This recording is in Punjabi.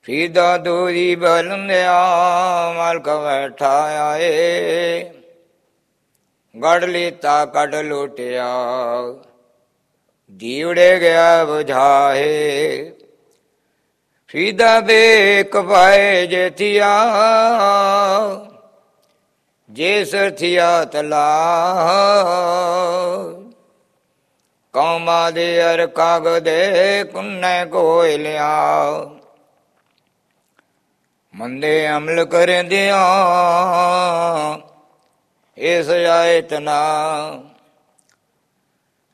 ਫੀਦਾ ਦੂਰੀ ਬਲੰਦਿਆ ਮਾਲਕ ਬੈਠਾ ਆਏ, ਗੜ ਲੀਤਾ ਕੱਢ ਲੁੱਟਿਆ ਜੀਵੜੇ ਗਿਆ ਬੁਝਾਏ। ਫੀਦਾ ਬੇਕ ਪਾਏ ਜੇ ਥੀਆ, ਜੇ ਸਿਰ ਥੀਆ ਤਲਾ, ਕੌਮਾਂ ਦੇ ਅਰ ਕਾਗਦੇ ਕੁੰਨੇ ਕੋਇ ਲਿਆ। ਮੰਦੇ ਅਮਲ ਕਰਦਿਆਂ ਇਸ ਆਇਤ ਨਾ,